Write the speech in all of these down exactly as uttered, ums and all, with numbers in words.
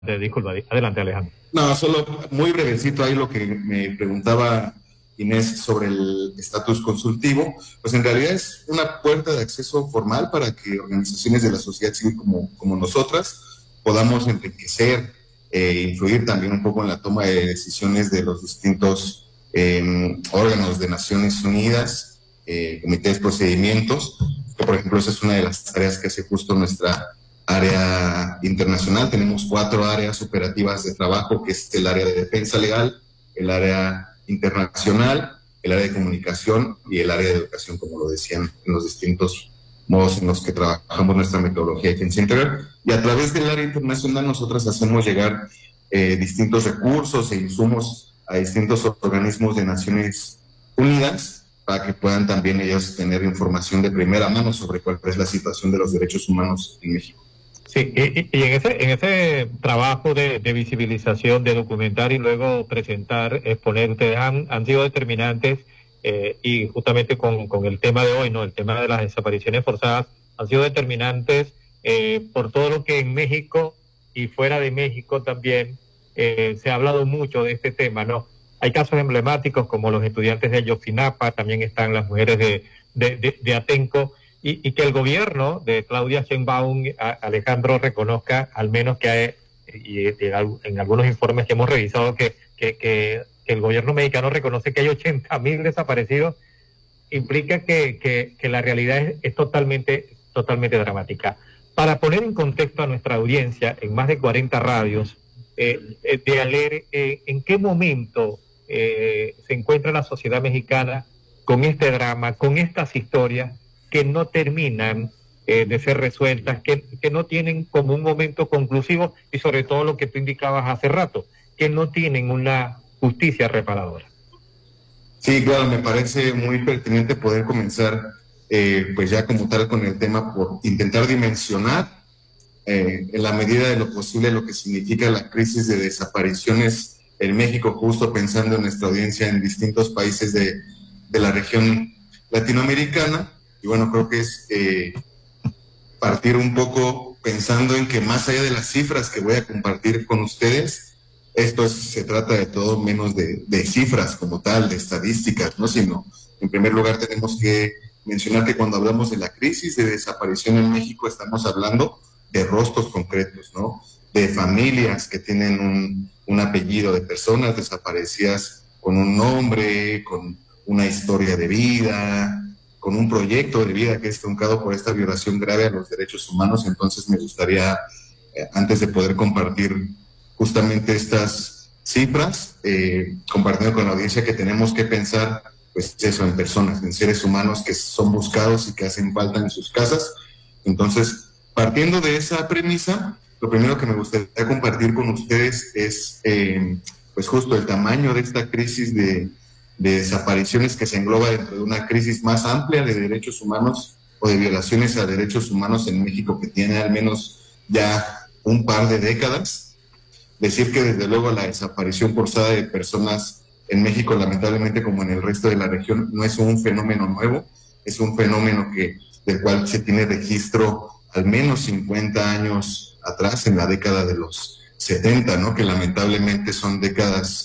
Disculpa, adelante, Alejandro. No, solo muy brevecito ahí lo que me preguntaba Inés sobre el estatus consultivo, pues en realidad es una puerta de acceso formal para que organizaciones de la sociedad civil como, como nosotras podamos enriquecer e eh, influir también un poco en la toma de decisiones de los distintos eh, órganos de Naciones Unidas, eh, comités, procedimientos, que por ejemplo esa es una de las tareas que hace justo nuestra área internacional. Tenemos cuatro áreas operativas de trabajo, que es el área de defensa legal, el área internacional, el área de comunicación y el área de educación, como lo decían en los distintos modos en los que trabajamos nuestra metodología de defensa integral. Y a través del área internacional nosotros hacemos llegar eh, distintos recursos e insumos a distintos organismos de Naciones Unidas para que puedan también ellos tener información de primera mano sobre cuál es la situación de los derechos humanos en México. Sí, y, y en ese en ese trabajo de, de visibilización, de documentar y luego presentar, exponer, ustedes han, han sido determinantes eh, y justamente con, con el tema de hoy, ¿no? El tema de las desapariciones forzadas, han sido determinantes eh, por todo lo que en México y fuera de México también eh, se ha hablado mucho de este tema, ¿no? Hay casos emblemáticos como los estudiantes de Ayotzinapa, también están las mujeres de, de, de, de Atenco, Y, y que el gobierno de Claudia Sheinbaum, a, Alejandro, reconozca, al menos que hay, y, y en algunos informes que hemos revisado, que, que, que, que el gobierno mexicano reconoce que hay ochenta mil desaparecidos, implica que, que, que la realidad es, es totalmente, totalmente dramática. Para poner en contexto a nuestra audiencia, en más de cuarenta radios, eh, de Aler, eh, ¿en qué momento eh, se encuentra la sociedad mexicana con este drama, con estas historias que no terminan eh, de ser resueltas, que, que no tienen como un momento conclusivo y sobre todo lo que tú indicabas hace rato, que no tienen una justicia reparadora? Sí, claro, me parece muy pertinente poder comenzar eh, pues ya como tal con el tema por intentar dimensionar eh, en la medida de lo posible lo que significa la crisis de desapariciones en México, justo pensando en nuestra audiencia en distintos países de, de la región latinoamericana. Y bueno, creo que es eh, partir un poco pensando en que más allá de las cifras que voy a compartir con ustedes, esto es, se trata de todo menos de, de cifras como tal, de estadísticas, ¿no? Sino, en primer lugar, tenemos que mencionar que cuando hablamos de la crisis de desaparición en México, estamos hablando de rostros concretos, ¿no? De familias que tienen un, un apellido, de personas desaparecidas con un nombre, con una historia de vida, con un proyecto de vida que es truncado por esta violación grave a los derechos humanos. Entonces me gustaría, eh, antes de poder compartir justamente estas cifras, eh, compartiendo con la audiencia que tenemos que pensar, pues eso, en personas, en seres humanos que son buscados y que hacen falta en sus casas. Entonces, partiendo de esa premisa, lo primero que me gustaría compartir con ustedes es, eh, pues justo el tamaño de esta crisis de de desapariciones que se engloba dentro de una crisis más amplia de derechos humanos o de violaciones a derechos humanos en México que tiene al menos ya un par de décadas. Decir que desde luego la desaparición forzada de personas en México, lamentablemente como en el resto de la región, no es un fenómeno nuevo, es un fenómeno que, del cual se tiene registro al menos cincuenta años atrás, en la década de los setenta, ¿no? Que lamentablemente son décadas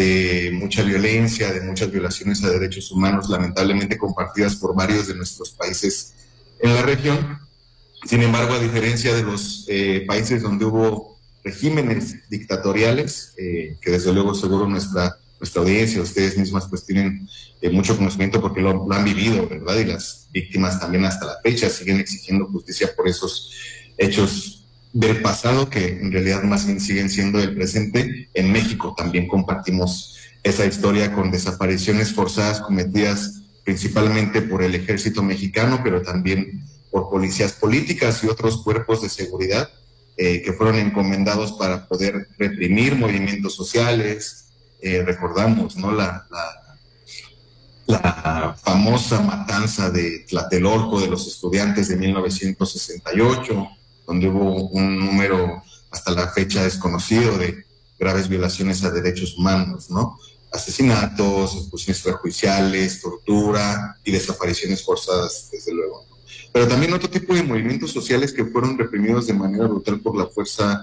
de mucha violencia, de muchas violaciones a derechos humanos, lamentablemente compartidas por varios de nuestros países en la región. Sin embargo, a diferencia de los eh, países donde hubo regímenes dictatoriales, eh, que desde luego seguro nuestra, nuestra audiencia, ustedes mismas pues tienen eh, mucho conocimiento porque lo, lo han vivido, ¿verdad? Y las víctimas también hasta la fecha siguen exigiendo justicia por esos hechos del pasado que en realidad más bien siguen siendo del presente. En México también compartimos esa historia con desapariciones forzadas cometidas principalmente por el ejército mexicano, pero también por policías políticas y otros cuerpos de seguridad eh, que fueron encomendados para poder reprimir movimientos sociales. Eh, recordamos, ¿no? La, la, la famosa matanza de Tlatelolco de los estudiantes de mil novecientos sesenta y ocho, donde hubo un número hasta la fecha desconocido de graves violaciones a derechos humanos, ¿no? Asesinatos, ejecuciones extrajudiciales, tortura y desapariciones forzadas, desde luego. Pero también otro tipo de movimientos sociales que fueron reprimidos de manera brutal por la fuerza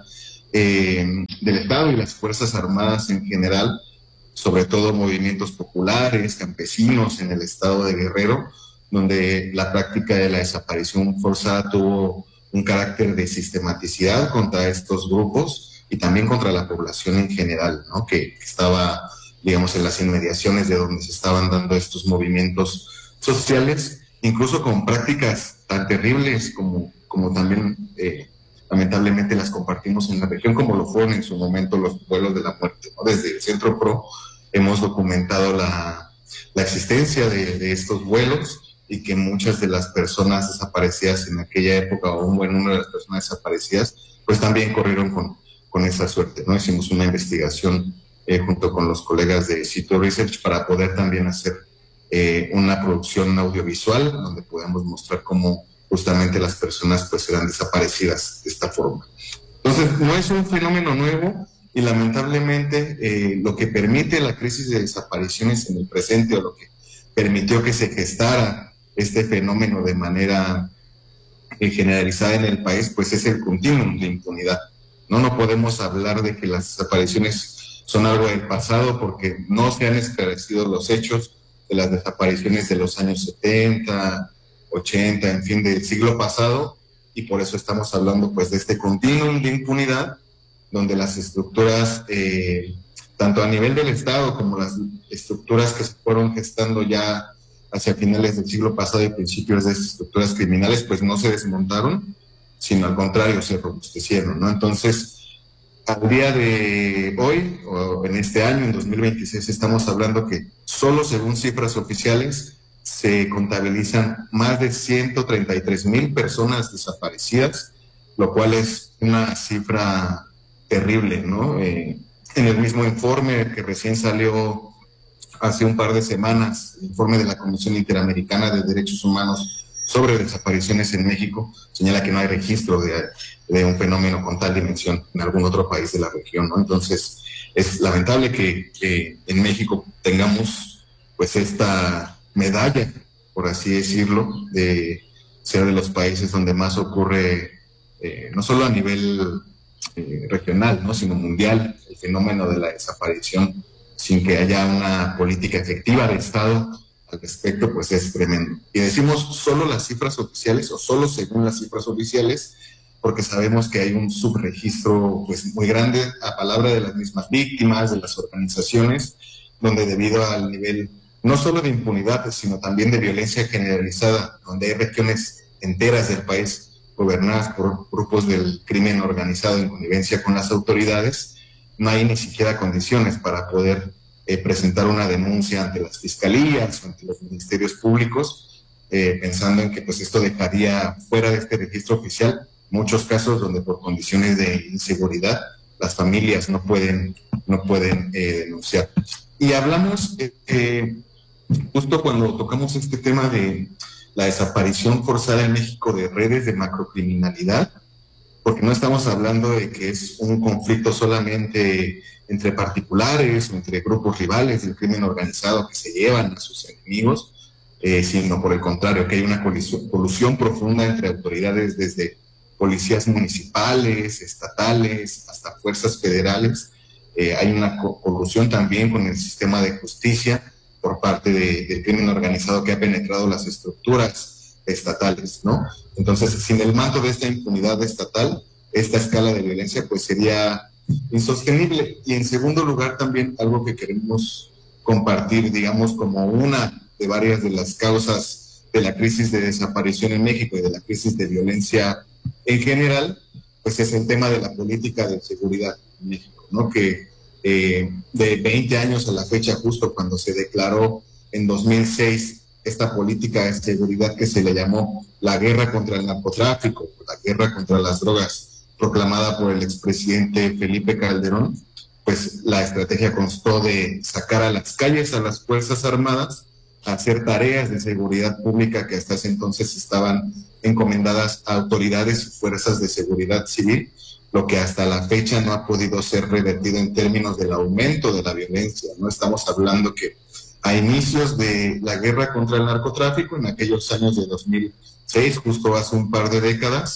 eh, del Estado y las Fuerzas Armadas en general, sobre todo movimientos populares, campesinos en el estado de Guerrero, donde la práctica de la desaparición forzada tuvo un carácter de sistematicidad contra estos grupos y también contra la población en general, ¿no? que, que estaba, digamos, en las inmediaciones de donde se estaban dando estos movimientos sociales, incluso con prácticas tan terribles como, como también eh, lamentablemente las compartimos en la región, como lo fueron en su momento los vuelos de la muerte, ¿no? Desde el Centro Pro hemos documentado la, la existencia de, de estos vuelos y que muchas de las personas desaparecidas en aquella época, o un buen número de las personas desaparecidas, pues también corrieron con, con esa suerte, ¿no? Hicimos una investigación eh, junto con los colegas de Sitio Research para poder también hacer eh, una producción audiovisual donde podamos mostrar cómo justamente las personas pues eran desaparecidas de esta forma. Entonces, no es un fenómeno nuevo, y lamentablemente eh, lo que permite la crisis de desapariciones en el presente, o lo que permitió que se gestara este fenómeno de manera eh, generalizada en el país, pues es el continuum de impunidad. No, no podemos hablar de que las desapariciones son algo del pasado, porque no se han esclarecido los hechos de las desapariciones de los años setenta, ochenta, en fin, del siglo pasado, y por eso estamos hablando pues de este continuum de impunidad, donde las estructuras, eh, tanto a nivel del Estado como las estructuras que se fueron gestando ya hacia finales del siglo pasado y principios de estas estructuras criminales, pues no se desmontaron, sino al contrario, se robustecieron, ¿no? Entonces, al día de hoy, o en este año, en dos mil veintiséis, estamos hablando que solo según cifras oficiales se contabilizan más de ciento treinta y tres mil personas desaparecidas, lo cual es una cifra terrible, ¿no? Eh, en el mismo informe que recién salió hace un par de semanas, el informe de la Comisión Interamericana de Derechos Humanos sobre desapariciones en México, señala que no hay registro de, de un fenómeno con tal dimensión en algún otro país de la región, ¿no? Entonces, es lamentable que, que en México tengamos pues esta medalla, por así decirlo, de ser de los países donde más ocurre, eh, no solo a nivel Eh, regional, ¿no? sino mundial, el fenómeno de la desaparición sin que haya una política efectiva de Estado al respecto, pues es tremendo. Y decimos solo las cifras oficiales o solo según las cifras oficiales, porque sabemos que hay un subregistro pues muy grande a palabra de las mismas víctimas, de las organizaciones, donde debido al nivel no solo de impunidad, sino también de violencia generalizada, donde hay regiones enteras del país gobernadas por grupos del crimen organizado en connivencia con las autoridades, no hay ni siquiera condiciones para poder eh, presentar una denuncia ante las fiscalías o ante los ministerios públicos, eh, pensando en que pues esto dejaría fuera de este registro oficial muchos casos donde por condiciones de inseguridad las familias no pueden, no pueden eh, denunciar. Y hablamos, eh, eh, justo cuando tocamos este tema de la desaparición forzada en México de redes de macrocriminalidad, porque no estamos hablando de que es un conflicto solamente entre particulares o entre grupos rivales del crimen organizado que se llevan a sus enemigos, eh, sino por el contrario, que hay una colusión, colusión profunda entre autoridades desde policías municipales, estatales, hasta fuerzas federales. Eh, hay una colusión también con el sistema de justicia por parte de, del crimen organizado que ha penetrado las estructuras estatales, ¿no? Entonces, sin el manto de esta impunidad estatal, esta escala de violencia pues sería insostenible. Y en segundo lugar, también algo que queremos compartir, digamos, como una de varias de las causas de la crisis de desaparición en México y de la crisis de violencia en general, pues es el tema de la política de seguridad en México, ¿no? Que Eh, de veinte años a la fecha, justo cuando se declaró en dos mil seis esta política de seguridad que se le llamó la guerra contra el narcotráfico, la guerra contra las drogas, proclamada por el expresidente Felipe Calderón, pues la estrategia constó de sacar a las calles a las Fuerzas Armadas a hacer tareas de seguridad pública que hasta ese entonces estaban encomendadas a autoridades y fuerzas de seguridad civil, lo que hasta la fecha no ha podido ser revertido en términos del aumento de la violencia. No estamos hablando que a inicios de la guerra contra el narcotráfico, en aquellos años de dos mil seis, justo hace un par de décadas,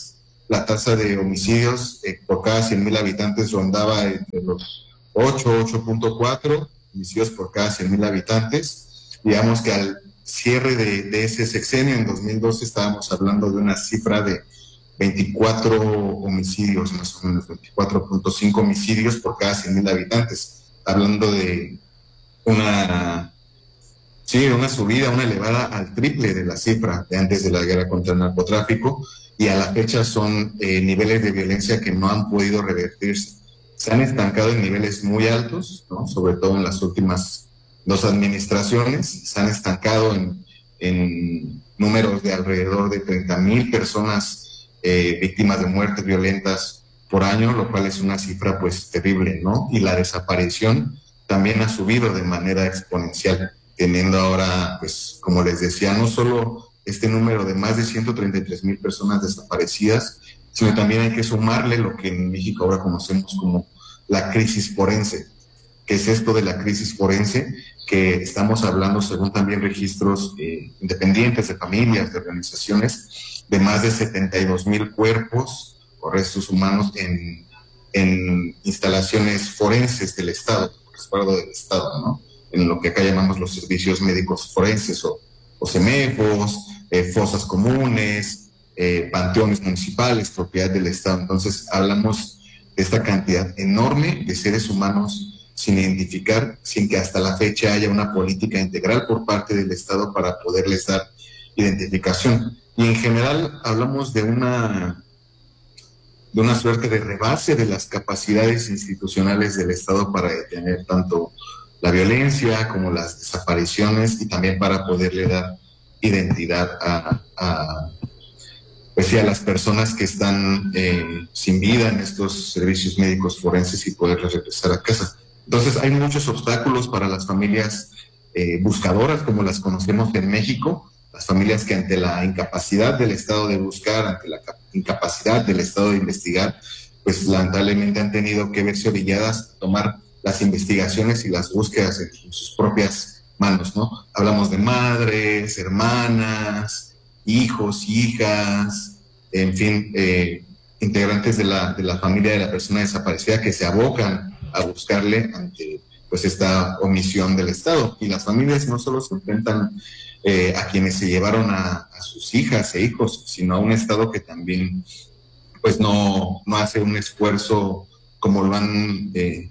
la tasa de homicidios eh, por cada cien mil habitantes rondaba entre los ocho, ocho punto cuatro homicidios por cada cien mil habitantes. Digamos que al cierre de, de ese sexenio, en dos mil doce, estábamos hablando de una cifra de veinticuatro homicidios, más o menos veinticuatro punto cinco homicidios por cada cien mil habitantes, hablando de una, sí, una subida, una elevada al triple de la cifra de antes de la guerra contra el narcotráfico, y a la fecha son eh, niveles de violencia que no han podido revertirse. Se han estancado en niveles muy altos, ¿no? Sobre todo en las últimas dos administraciones, se han estancado en, en números de alrededor de treinta mil personas eh, víctimas de muertes violentas por año, lo cual es una cifra pues terrible, ¿no? Y la desaparición también ha subido de manera exponencial, teniendo ahora, pues, como les decía, no solo este número de más de ciento treinta y tres mil personas desaparecidas, sino también hay que sumarle lo que en México ahora conocemos como la crisis forense. ¿Qué es esto de la crisis forense? Que estamos hablando, según también registros eh, independientes de familias, de organizaciones, de más de setenta y dos mil cuerpos o restos humanos en, en instalaciones forenses del Estado, respaldo del Estado, ¿no? En lo que acá llamamos los servicios médicos forenses o, o CEMEFOS, eh, fosas comunes, eh, panteones municipales, propiedad del Estado. Entonces hablamos de esta cantidad enorme de seres humanos sin identificar, sin que hasta la fecha haya una política integral por parte del Estado para poderles dar identificación. Y en general hablamos de una, de una suerte de rebase de las capacidades institucionales del Estado para detener tanto la violencia como las desapariciones, y también para poderle dar identidad a, a, pues sí, a las personas que están eh, sin vida en estos servicios médicos forenses y poderles regresar a casa. Entonces hay muchos obstáculos para las familias eh, buscadoras, como las conocemos en México, las familias que ante la incapacidad del Estado de buscar, ante la incapacidad del Estado de investigar, pues lamentablemente han tenido que verse obligadas a tomar las investigaciones y las búsquedas en sus propias manos, ¿no? Hablamos de madres, hermanas, hijos, hijas, en fin, eh, integrantes de la, de la familia de la persona desaparecida que se abocan a buscarle ante pues esta omisión del Estado. Y las familias no solo se enfrentan eh, a quienes se llevaron a, a sus hijas e hijos, sino a un Estado que también pues no, no hace un esfuerzo como lo han eh,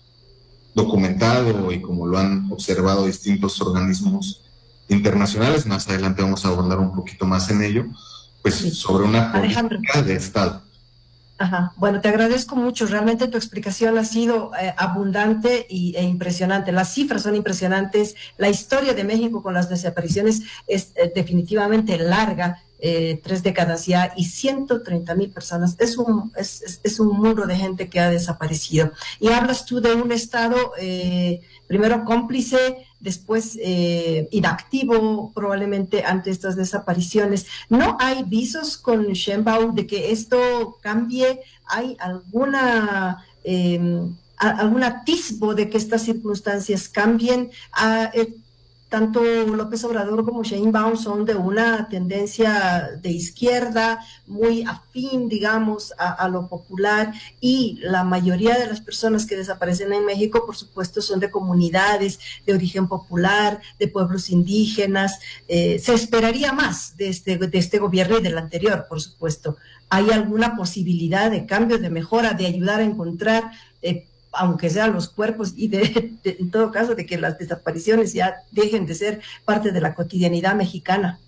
documentado y como lo han observado distintos organismos internacionales. Más adelante vamos a abordar un poquito más en ello, pues sí, sobre una política de Estado. Ajá. Bueno, te agradezco mucho. Realmente tu explicación ha sido eh, abundante y, e impresionante. Las cifras son impresionantes. La historia de México con las desapariciones es eh, definitivamente larga, eh, tres décadas ya, y ciento treinta mil personas. Es un, es, es, es un muro de gente que ha desaparecido. Y hablas tú de un Estado eh, primero cómplice, después eh, inactivo probablemente ante estas desapariciones. ¿No hay visos con Sheinbaum de que esto cambie? ¿Hay alguna eh, algún atisbo de que estas circunstancias cambien? Ah, eh, tanto López Obrador como Sheinbaum son de una tendencia de izquierda, muy afín, digamos, a, a lo popular, y la mayoría de las personas que desaparecen en México, por supuesto, son de comunidades de origen popular, de pueblos indígenas. Eh, se esperaría más de este, de este gobierno y del anterior, por supuesto. ¿Hay alguna posibilidad de cambio, de mejora, de ayudar a encontrar eh, aunque sean los cuerpos, y de, de, en todo caso de que las desapariciones ya dejen de ser parte de la cotidianidad mexicana?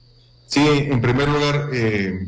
Sí, en primer lugar, eh,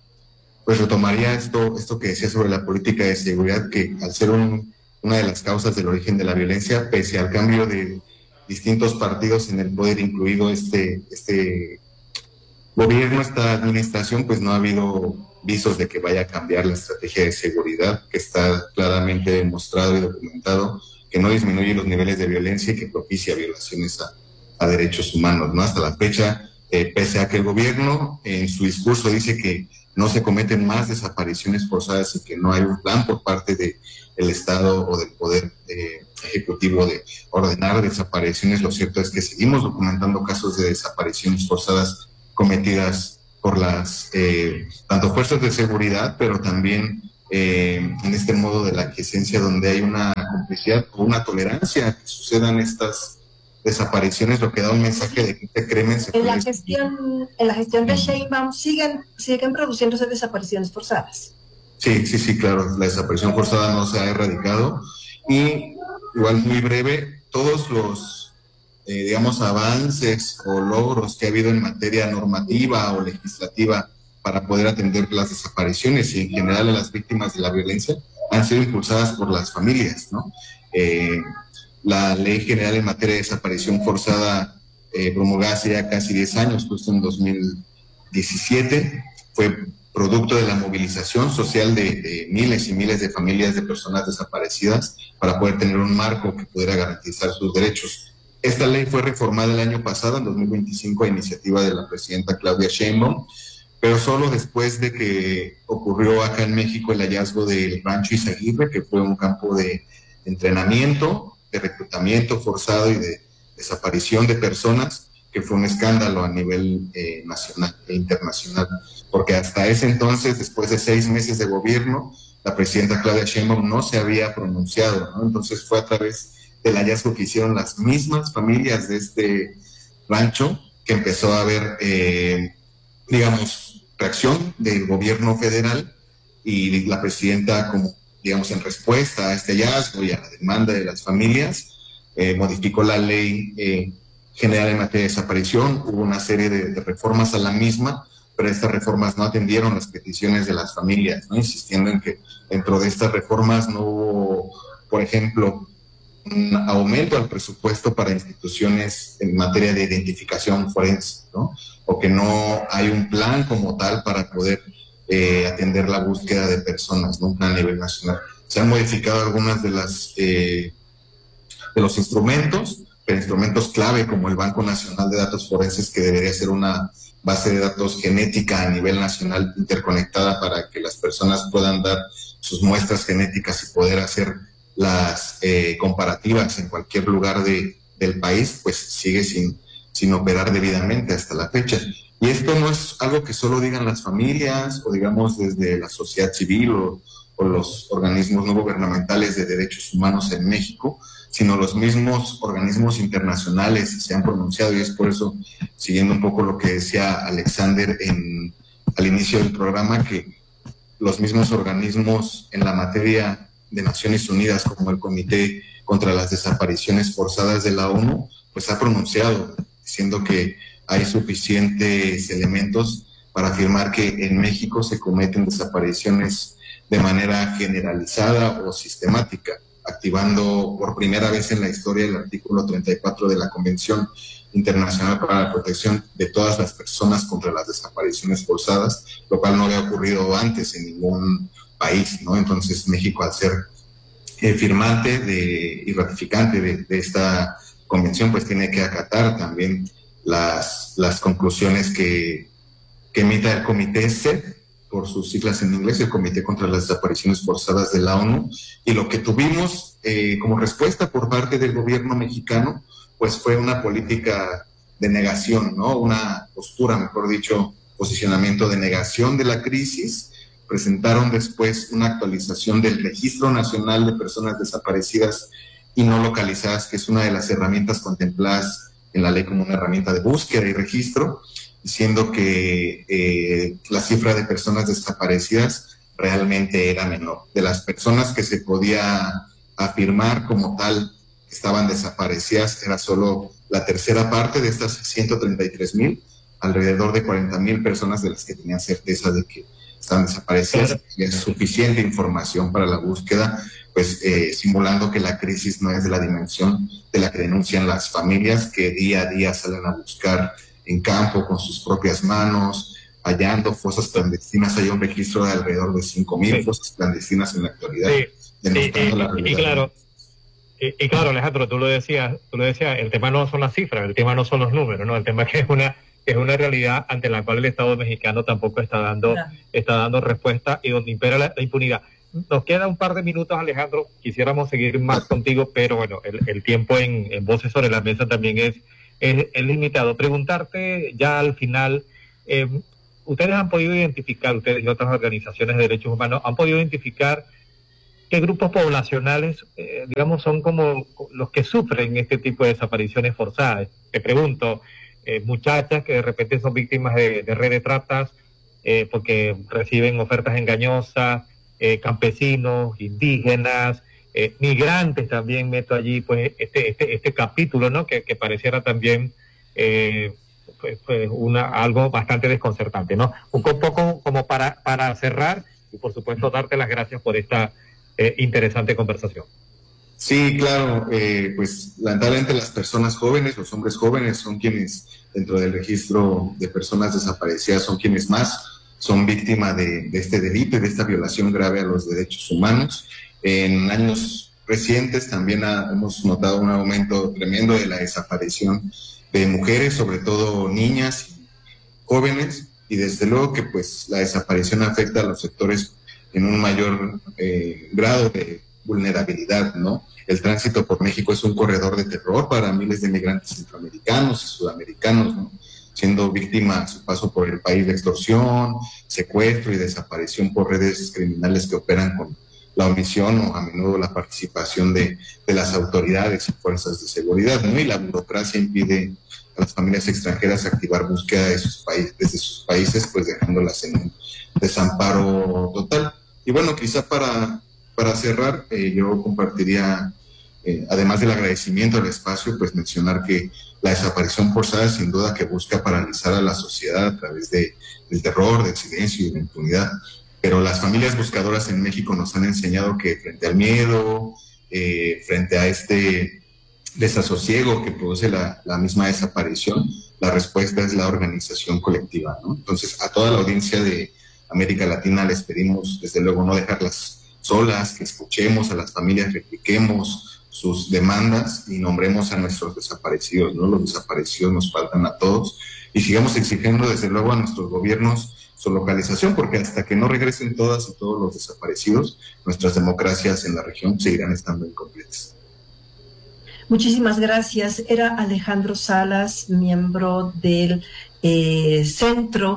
pues retomaría esto, esto que decía sobre la política de seguridad, que al ser un, una de las causas del origen de la violencia, pese al cambio de distintos partidos en el poder, incluido este, este gobierno, esta administración, pues no ha habido visos de que vaya a cambiar la estrategia de seguridad, que está claramente demostrado y documentado que no disminuye los niveles de violencia y que propicia violaciones a, a derechos humanos, ¿no? Hasta la fecha, eh, pese a que el gobierno en su discurso dice que no se cometen más desapariciones forzadas y que no hay un plan por parte del Estado o del Poder eh, Ejecutivo de ordenar desapariciones, lo cierto es que seguimos documentando casos de desapariciones forzadas cometidas por las eh, tanto fuerzas de seguridad, pero también eh, en este modo de la quiesencia, donde hay una complicidad o una tolerancia a que sucedan estas desapariciones, lo que da un mensaje de que te cremen. En la gestión, en la gestión de Sheinbaum siguen, siguen produciéndose desapariciones forzadas. Sí, sí, sí, claro, la desaparición forzada no se ha erradicado, y igual muy breve, todos los Eh, digamos, avances o logros que ha habido en materia normativa o legislativa para poder atender las desapariciones y en general a las víctimas de la violencia han sido impulsadas por las familias, ¿no? Eh, la Ley General en materia de desaparición forzada, eh, promulgada hace ya casi diez años, justo en dos mil diecisiete, fue producto de la movilización social de, de miles y miles de familias de personas desaparecidas para poder tener un marco que pudiera garantizar sus derechos. Esta ley fue reformada el año pasado, en dos mil veinticinco, a iniciativa de la presidenta Claudia Sheinbaum, pero solo después de que ocurrió acá en México el hallazgo del Rancho Izaguirre, que fue un campo de entrenamiento, de reclutamiento forzado y de desaparición de personas, que fue un escándalo a nivel eh, nacional e internacional, porque hasta ese entonces, después de seis meses de gobierno, la presidenta Claudia Sheinbaum no se había pronunciado, ¿no? Entonces fue a través del hallazgo que hicieron las mismas familias de este rancho que empezó a haber, eh, digamos, reacción del gobierno federal, y la presidenta, como digamos, en respuesta a este hallazgo y a la demanda de las familias, eh, modificó la ley eh, general en materia de desaparición. Hubo una serie de, de reformas a la misma, pero estas reformas no atendieron las peticiones de las familias, ¿no? Insistiendo en que dentro de estas reformas no hubo, por ejemplo, un aumento al presupuesto para instituciones en materia de identificación forense, ¿no? O que no hay un plan como tal para poder eh, atender la búsqueda de personas, ¿no? Un plan a nivel nacional. Se han modificado algunas de las eh, de los instrumentos, pero instrumentos clave como el Banco Nacional de Datos Forenses, que debería ser una base de datos genética a nivel nacional interconectada para que las personas puedan dar sus muestras genéticas y poder hacer las eh, comparativas en cualquier lugar de, del país, pues sigue sin, sin operar debidamente hasta la fecha. Y esto no es algo que solo digan las familias o digamos desde la sociedad civil o, o los organismos no gubernamentales de derechos humanos en México, sino los mismos organismos internacionales se han pronunciado, y es por eso, siguiendo un poco lo que decía Alexander en, al inicio del programa, que los mismos organismos en la materia de Naciones Unidas, como el Comité contra las Desapariciones Forzadas de la ONU, pues ha pronunciado, diciendo que hay suficientes elementos para afirmar que en México se cometen desapariciones de manera generalizada o sistemática, activando por primera vez en la historia el artículo treinta y cuatro de la Convención Internacional para la Protección de todas las personas contra las desapariciones forzadas, lo cual no había ocurrido antes en ningún país, ¿no? Entonces México, al ser eh, firmante de, y ratificante de, de esta convención, pues tiene que acatar también las, las conclusiones que, que emita el Comité C E P, por sus siglas en inglés, el Comité contra las Desapariciones Forzadas de la ONU, y lo que tuvimos eh, como respuesta por parte del gobierno mexicano, pues fue una política de negación, ¿no? Una postura, mejor dicho, posicionamiento de negación de la crisis. Presentaron después una actualización del Registro Nacional de Personas Desaparecidas y No Localizadas, que es una de las herramientas contempladas en la ley como una herramienta de búsqueda y registro, diciendo que eh, la cifra de personas desaparecidas realmente era menor. De las personas que se podía afirmar como tal que estaban desaparecidas, era solo la tercera parte de estas ciento treinta y tres mil, alrededor de cuarenta mil personas de las que tenían certeza de que están desaparecidas, y es suficiente información para la búsqueda, pues eh, simulando que la crisis no es de la dimensión de la que denuncian las familias, que día a día salen a buscar en campo con sus propias manos, hallando fosas clandestinas. Hay un registro de alrededor de cinco mil sí. fosas clandestinas en la actualidad. Sí, sí y, la y, y claro, y, y claro, Alejandro, tú lo decías, tú lo decías, el tema no son las cifras, el tema no son los números, ¿no? El tema es que es una es una realidad ante la cual el Estado mexicano tampoco está dando, no. está dando respuesta, y donde impera la, la impunidad. Nos queda un par de minutos, Alejandro, quisiéramos seguir más contigo, pero bueno, el, el tiempo en, en Voces sobre la Mesa también es, es, es limitado. Preguntarte ya al final, eh, ustedes han podido identificar, ustedes y otras organizaciones de derechos humanos, han podido identificar qué grupos poblacionales, eh, digamos, son como los que sufren este tipo de desapariciones forzadas. Te pregunto, eh, muchachas que de repente son víctimas de, de red de tratas eh, porque reciben ofertas engañosas, eh, campesinos, indígenas, eh, migrantes también meto allí, pues este este este capítulo, ¿no? Que, que pareciera también eh, pues, pues una algo bastante desconcertante, ¿no? Un poco como para para cerrar y por supuesto darte las gracias por esta eh, interesante conversación. Sí, claro, eh, pues lamentablemente las personas jóvenes, los hombres jóvenes son quienes dentro del registro de personas desaparecidas son quienes más son víctimas de, de este delito y de esta violación grave a los derechos humanos. En años recientes también ha, hemos notado un aumento tremendo de la desaparición de mujeres, sobre todo niñas y jóvenes, y desde luego que pues la desaparición afecta a los sectores en un mayor eh, grado de vulnerabilidad, ¿no? El tránsito por México es un corredor de terror para miles de migrantes centroamericanos y sudamericanos, ¿no? Siendo víctima a su paso por el país de extorsión, secuestro y desaparición por redes criminales que operan con la omisión o a menudo la participación de, de las autoridades y fuerzas de seguridad, ¿no? Y la burocracia impide a las familias extranjeras activar búsqueda de sus países, desde sus países, pues dejándolas en un desamparo total. Y bueno, quizá para, para cerrar, eh, yo compartiría, eh, además del agradecimiento al espacio, pues mencionar que la desaparición forzada sin duda que busca paralizar a la sociedad a través de, del terror, del silencio y de la impunidad. Pero las familias buscadoras en México nos han enseñado que frente al miedo, eh, frente a este desasosiego que produce la, la misma desaparición, la respuesta es la organización colectiva, ¿no? Entonces, a toda la audiencia de América Latina les pedimos, desde luego, no dejarlas solas, que escuchemos a las familias, repliquemos sus demandas y nombremos a nuestros desaparecidos, ¿no? Los desaparecidos nos faltan a todos y sigamos exigiendo, desde luego, a nuestros gobiernos su localización, porque hasta que no regresen todas y todos los desaparecidos, nuestras democracias en la región seguirán estando incompletas. Muchísimas gracias. Era Alejandro Salas, miembro del eh, Centro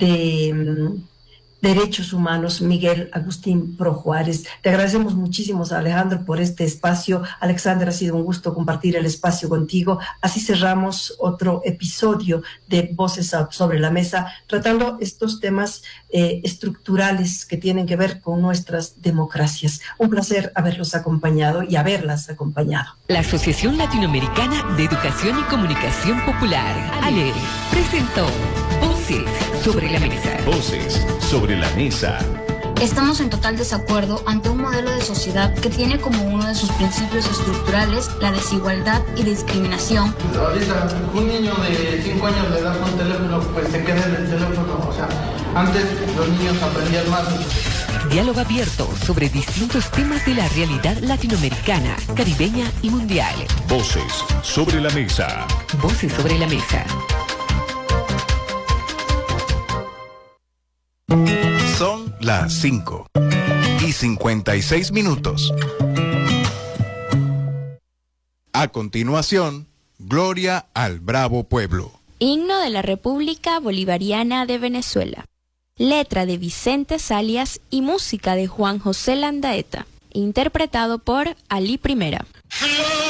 de um, Derechos Humanos Miguel Agustín Pro Juárez. Te agradecemos muchísimo, Alejandro, por este espacio. Alexander, ha sido un gusto compartir el espacio contigo. Así cerramos otro episodio de Voces sobre la Mesa, tratando estos temas eh, estructurales que tienen que ver con nuestras democracias. Un placer haberlos acompañado y haberlas acompañado. La Asociación Latinoamericana de Educación y Comunicación Popular, ALER, presentó Voces sobre la Mesa. Voces sobre la Mesa. Estamos en total desacuerdo ante un modelo de sociedad que tiene como uno de sus principios estructurales la desigualdad y discriminación. Ahorita un niño de cinco años le das un teléfono, pues se queda en el teléfono. O sea, antes los niños aprendían más. Diálogo abierto sobre distintos temas de la realidad latinoamericana, caribeña y mundial. Voces sobre la Mesa. Voces sobre la Mesa. Son las cinco y cincuenta y seis minutos. A continuación, Gloria al Bravo Pueblo. Himno de la República Bolivariana de Venezuela. Letra de Vicente Salias y música de Juan José Landaeta. Interpretado por Ali Primera.